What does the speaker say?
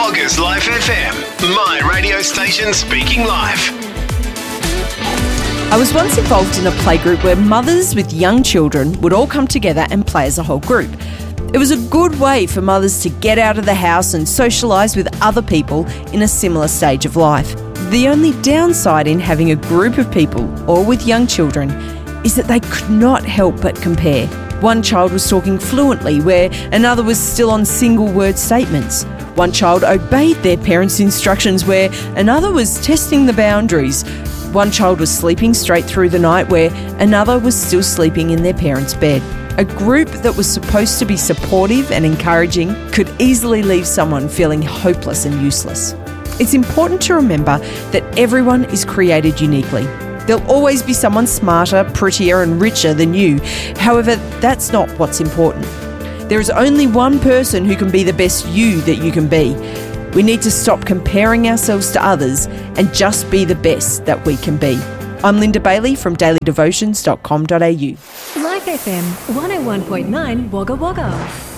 Wagga's Life FM, my radio station speaking life. I was once involved in a playgroup where mothers with young children would all come together and play as a whole group. It was a good way for mothers to get out of the house and socialise with other people in a similar stage of life. The only downside in having a group of people, all with young children, is that they could not help but compare. One child was talking fluently where another was still on single-word statements. One child obeyed their parents' instructions where another was testing the boundaries. One child was sleeping straight through the night where another was still sleeping in their parents' bed. A group that was supposed to be supportive and encouraging could easily leave someone feeling hopeless and useless. It's important to remember that everyone is created uniquely. There'll always be someone smarter, prettier and richer than you. However, that's not what's important. There is only one person who can be the best you that you can be. We need to stop comparing ourselves to others and just be the best that we can be. I'm Linda Bailey from dailydevotions.com.au. Life FM 101.9 Wagga Wagga.